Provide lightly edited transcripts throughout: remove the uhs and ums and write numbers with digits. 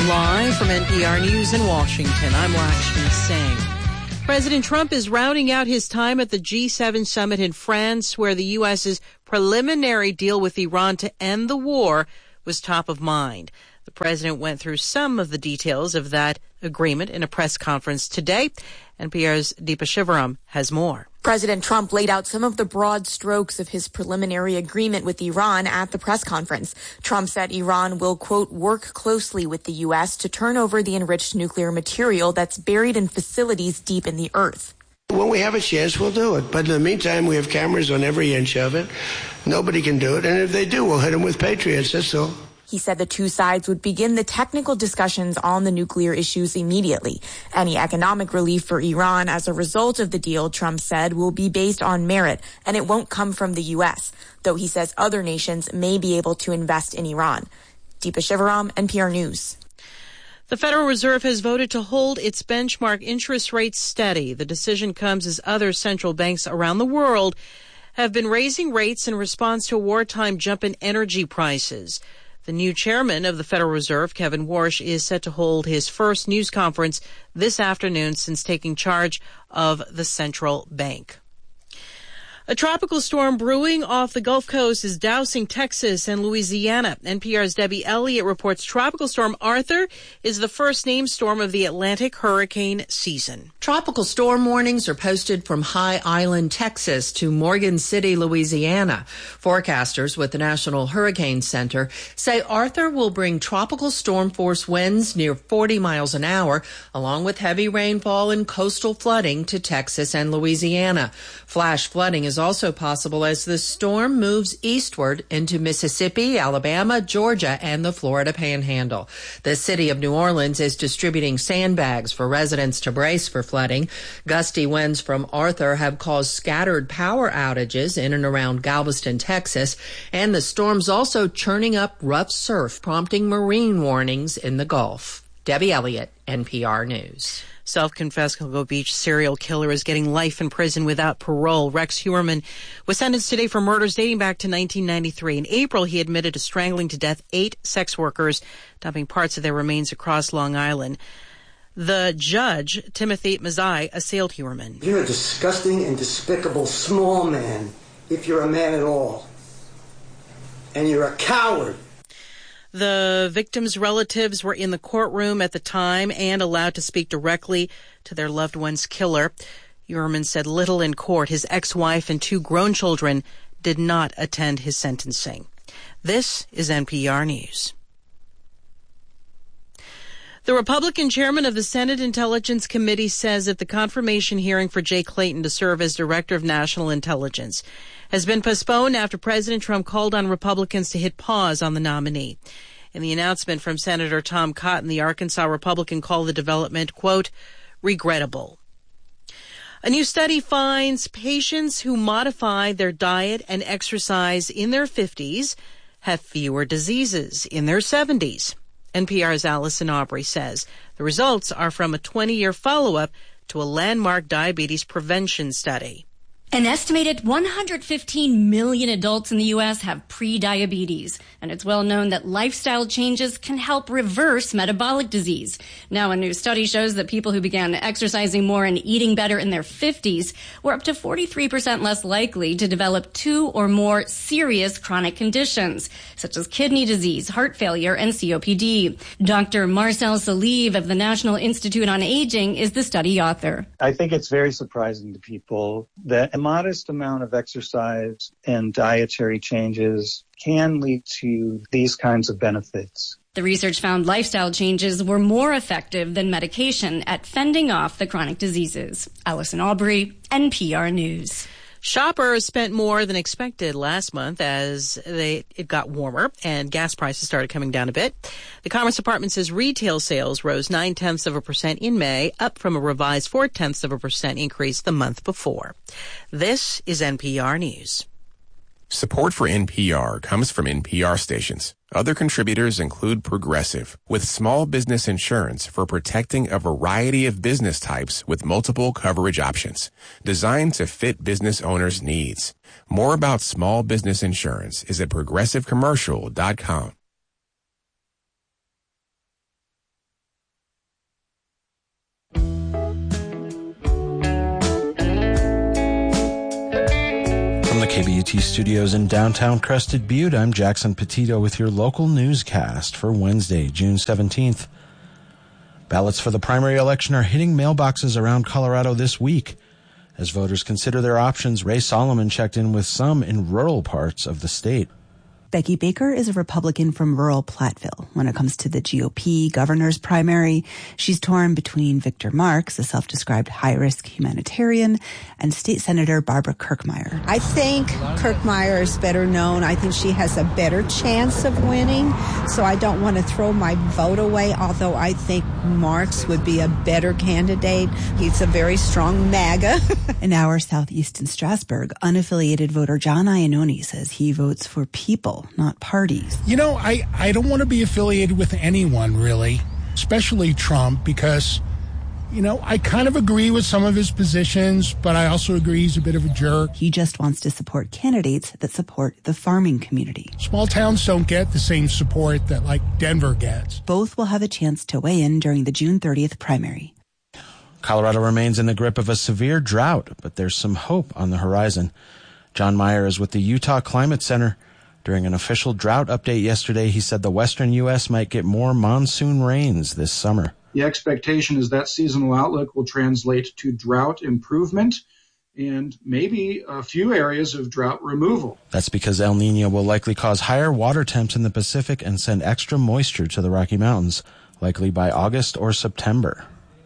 Live from NPR News in Washington, I'm Lakshmi Singh. President Trump is rounding out his time at the G7 summit in France, where the U.S.'s preliminary deal with Iran to end the war was top of mind. The president went through some of the details of that agreement in a press conference today. NPR's Deepa Shivaram has more. President Trump laid out some of the broad strokes of his preliminary agreement with Iran at the press conference. Trump said Iran will, quote, work closely with the U.S. to turn over the enriched nuclear material that's buried in facilities deep in the earth. When we have a chance, we'll do it. But in the meantime, we have cameras on every inch of it. Nobody can do it. And if they do, we'll hit them with Patriots. That's all. He said the two sides would begin the technical discussions on the nuclear issues immediately. Any economic relief for Iran as a result of the deal, Trump said, will be based on merit, and it won't come from the U.S., though he says other nations may be able to invest in Iran. Deepa Shivaram, NPR News. The Federal Reserve has voted to hold its benchmark interest rates steady. The decision comes as other central banks around the world have been raising rates in response to a wartime jump in energy prices. The new chairman of the Federal Reserve, Kevin Warsh, is set to hold his first news conference this afternoon since taking charge of the central bank. A tropical storm brewing off the Gulf Coast is dousing Texas and Louisiana. NPR's Debbie Elliott reports Tropical Storm Arthur is the first named storm of the Atlantic hurricane season. Tropical storm warnings are posted from High Island, Texas to Morgan City, Louisiana. Forecasters with the National Hurricane Center say Arthur will bring tropical storm force winds near 40 miles an hour, along with heavy rainfall and coastal flooding to Texas and Louisiana. Flash flooding is also possible as the storm moves eastward into Mississippi, Alabama, Georgia, and the Florida Panhandle. The city of New Orleans is distributing sandbags for residents to brace for flooding. Gusty winds from Arthur have caused scattered power outages in and around Galveston, Texas, and the storm's also churning up rough surf, prompting marine warnings in the Gulf. Debbie Elliott, NPR News. Self-confessed Cocoa Beach serial killer is getting life in prison without parole. Rex Heuermann was sentenced today for murders dating back to 1993. In April, he admitted to strangling to death 8 sex workers, dumping parts of their remains across Long Island. The judge, Timothy Mazzei, assailed Heuermann. You're a disgusting and despicable small man, if you're a man at all. And you're a coward. The victims' relatives were in the courtroom at the time and allowed to speak directly to their loved one's killer. Heuermann said little in court. His ex-wife and 2 grown children did not attend his sentencing. This is NPR News. The Republican chairman of the Senate Intelligence Committee says that the confirmation hearing for Jay Clayton to serve as Director of National Intelligence has been postponed after President Trump called on Republicans to hit pause on the nominee. In the announcement from Senator Tom Cotton, the Arkansas Republican called the development, quote, regrettable. A new study finds patients who modify their diet and exercise in their 50s have fewer diseases in their 70s. NPR's Allison Aubrey says the results are from a 20-year follow-up to a landmark diabetes prevention study. An estimated 115 million adults in the U.S. have pre-diabetes, and it's well known that lifestyle changes can help reverse metabolic disease. Now, a new study shows that people who began exercising more and eating better in their 50s were up to 43% less likely to develop 2 or more serious chronic conditions, such as kidney disease, heart failure, and COPD. Dr. Marcel Salive of the National Institute on Aging is the study author. I think it's very surprising to people that a modest amount of exercise and dietary changes can lead to these kinds of benefits. The research found lifestyle changes were more effective than medication at fending off the chronic diseases. Allison Aubrey, NPR News. Shoppers spent more than expected last month as it got warmer and gas prices started coming down a bit. The Commerce Department says retail sales rose 0.9% in May, up from a revised 0.4% increase the month before. This is NPR News. Support for NPR comes from NPR stations. Other contributors include Progressive, with small business insurance for protecting a variety of business types with multiple coverage options, designed to fit business owners' needs. More about small business insurance is at progressivecommercial.com. KBUT Studios in downtown Crested Butte, I'm Jackson Petito with your local newscast for Wednesday, June 17th. Ballots for the primary election are hitting mailboxes around Colorado this week. As voters consider their options, Ray Solomon checked in with some in rural parts of the state. Becky Baker is a Republican from rural Platteville. When it comes to the GOP governor's primary, she's torn between Victor Marks, a self-described high-risk humanitarian, and State Senator Barbara Kirkmeyer. I think Kirkmeyer is better known. I think she has a better chance of winning, so I don't want to throw my vote away, although I think Marks would be a better candidate. He's a very strong MAGA. An hour southeast in Strasburg, unaffiliated voter John Iannone says he votes for people, not parties. You know, I don't want to be affiliated with anyone, really, especially Trump, because, you know, I kind of agree with some of his positions, but I also agree he's a bit of a jerk. He just wants to support candidates that support the farming community. Small towns don't get the same support that, like, Denver gets. Both will have a chance to weigh in during the June 30th primary. Colorado remains in the grip of a severe drought, but there's some hope on the horizon. John Meyer is with the Utah Climate Center. During an official drought update yesterday, he said the western U.S. might get more monsoon rains this summer. The expectation is that seasonal outlook will translate to drought improvement and maybe a few areas of drought removal. That's because El Niño will likely cause higher water temps in the Pacific and send extra moisture to the Rocky Mountains, likely by August or September.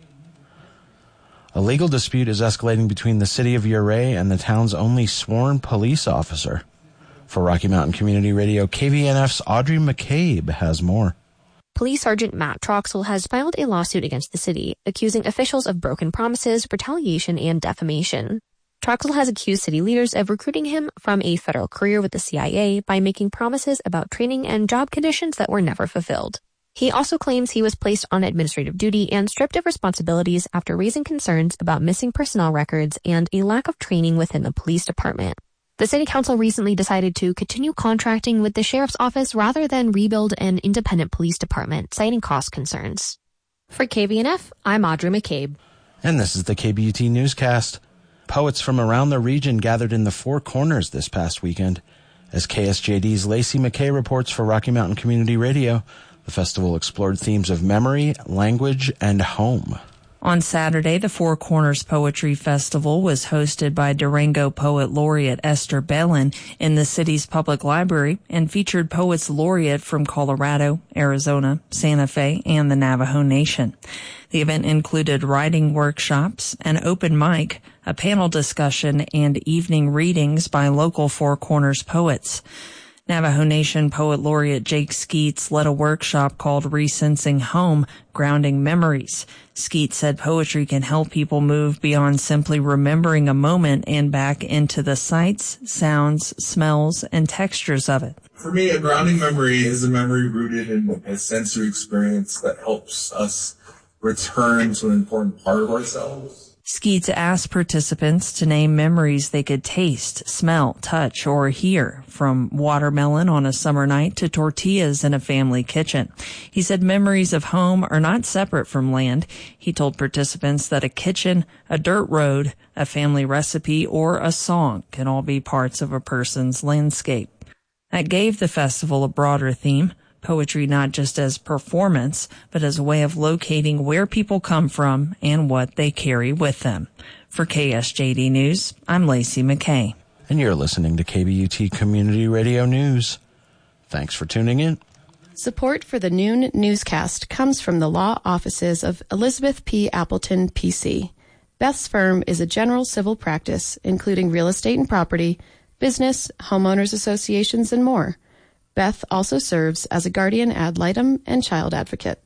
A legal dispute is escalating between the city of Ouray and the town's only sworn police officer. For Rocky Mountain Community Radio, KVNF's Audrey McCabe has more. Police Sergeant Matt Troxel has filed a lawsuit against the city, accusing officials of broken promises, retaliation, and defamation. Troxel has accused city leaders of recruiting him from a federal career with the CIA by making promises about training and job conditions that were never fulfilled. He also claims he was placed on administrative duty and stripped of responsibilities after raising concerns about missing personnel records and a lack of training within the police department. The city council recently decided to continue contracting with the sheriff's office rather than rebuild an independent police department, citing cost concerns. For KVNF, I'm Audrey McCabe. And this is the KBUT Newscast. Poets from around the region gathered in the Four Corners this past weekend. As KSJD's Lacey McKay reports for Rocky Mountain Community Radio, the festival explored themes of memory, language, and home. On Saturday, the Four Corners Poetry Festival was hosted by Durango Poet Laureate Esther Bellin in the city's public library and featured poets laureate from Colorado, Arizona, Santa Fe, and the Navajo Nation. The event included writing workshops, an open mic, a panel discussion, and evening readings by local Four Corners poets. Navajo Nation Poet Laureate Jake Skeets led a workshop called Resensing Home, Grounding Memories. Skeets said poetry can help people move beyond simply remembering a moment and back into the sights, sounds, smells, and textures of it. For me, a grounding memory is a memory rooted in a sensory experience that helps us return to an important part of ourselves. Skeets asked participants to name memories they could taste, smell, touch, or hear, from watermelon on a summer night to tortillas in a family kitchen. He said memories of home are not separate from land. He told participants that a kitchen, a dirt road, a family recipe, or a song can all be parts of a person's landscape. That gave the festival a broader theme. Poetry not just as performance, but as a way of locating where people come from and what they carry with them. For KSJD News, I'm Lacey McKay. And you're listening to KBUT Community Radio News. Thanks for tuning in. Support for the noon newscast comes from the law offices of Elizabeth P. Appleton, PC. Beth's firm is a general civil practice, including real estate and property, business, homeowners associations, and more. Beth also serves as a guardian ad litem and child advocate.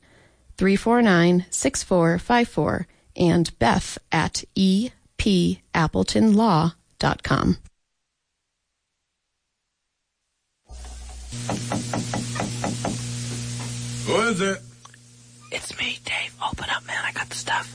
349-6454 and Beth at epappletonlaw.com. Who is it? It's me, Dave. Open up, man. I got the stuff.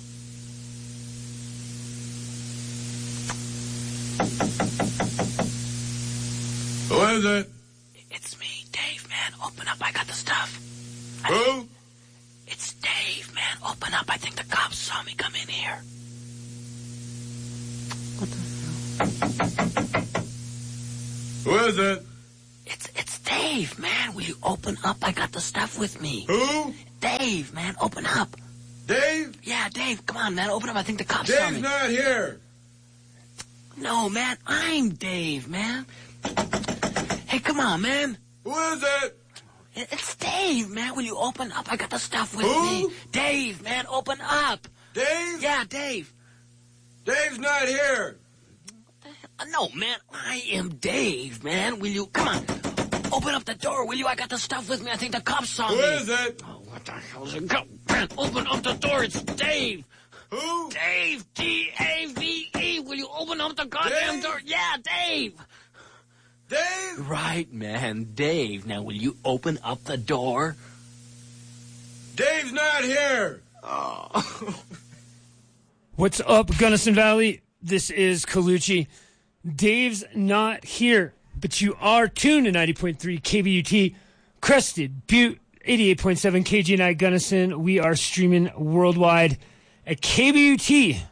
Who is it? It's me, Dave, man. Open up. I got the stuff. Who? It's Dave, man. Open up. I think the cops saw me come in here. What the hell? Who is it? It's Dave, man. Will you open up? I got the stuff with me. Who? Dave, man. Open up. Dave? Yeah, Dave. Come on, man. Open up. I think the cops saw me. Dave's not here. No, man. I'm Dave, man. Hey, come on, man. Who is it? It's Dave, man. Will you open up? I got the stuff with Who? me. Dave, man. Open up. Dave? Yeah, Dave. Dave's not here. No, man. I am Dave, man. Will you... Come on. Open up the door, will you? I got the stuff with me. I think the cops saw me. Who is it? Oh, what the hell is it? Go, man. Open up the door. It's Dave. Who? Dave. D-A-V-E. Will you open up the goddamn door? Yeah, Dave. Dave? Right, man. Dave. Now, will you open up the door? Dave's not here. Oh. What's up, Gunnison Valley? This is Colucci. Dave's not here, but you are tuned to 90.3 KBUT, Crested Butte, 88.7 KGNI Gunnison. We are streaming worldwide at kbut.org.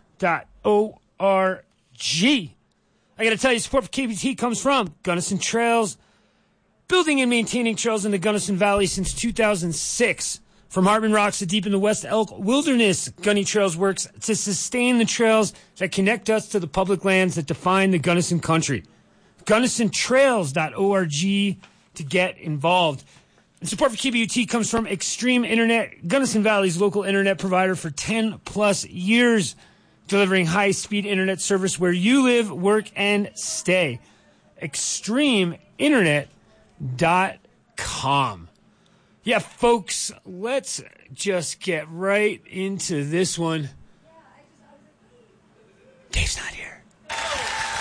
I got to tell you, support for KBUT comes from Gunnison Trails, building and maintaining trails in the Gunnison Valley since 2006. From Hartman Rocks to deep in the West Elk Wilderness, Gunny Trails works to sustain the trails that connect us to the public lands that define the Gunnison country. GunnisonTrails.org to get involved. And support for KBUT comes from Extreme Internet, Gunnison Valley's local internet provider for 10 plus years, delivering high-speed internet service where you live, work, and stay. ExtremeInternet.com. Yeah, folks, let's just get right into this one. Dave's not here.